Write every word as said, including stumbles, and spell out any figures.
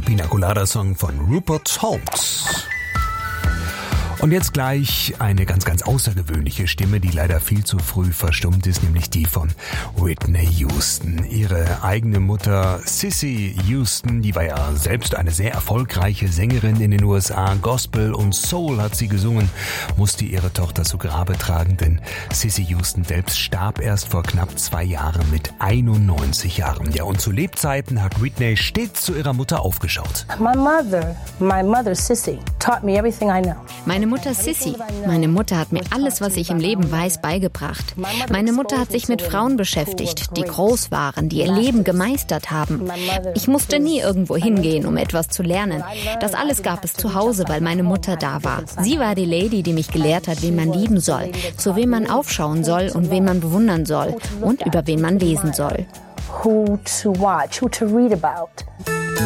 Pina Colada Song von Rupert Holmes. Und jetzt gleich eine ganz, ganz außergewöhnliche Stimme, die leider viel zu früh verstummt ist, nämlich die von Whitney Houston. Ihre eigene Mutter Cissy Houston, die war ja selbst eine sehr erfolgreiche Sängerin in den U S A. Gospel und Soul hat sie gesungen, musste ihre Tochter zu Grabe tragen, denn Cissy Houston selbst starb erst vor knapp zwei Jahren mit einundneunzig Jahren. Ja, und zu Lebzeiten hat Whitney stets zu ihrer Mutter aufgeschaut. My mother, my mother Cissy, taught me everything I know. Meine Mutter Cissy. Meine Mutter hat mir alles, was ich im Leben weiß, beigebracht. Meine Mutter hat sich mit Frauen beschäftigt, die groß waren, die ihr Leben gemeistert haben. Ich musste nie irgendwo hingehen, um etwas zu lernen. Das alles gab es zu Hause, weil meine Mutter da war. Sie war die Lady, die mich gelehrt hat, wen man lieben soll, zu wem man aufschauen soll und wen man bewundern soll und über wen man lesen soll. Who to watch, who to read about.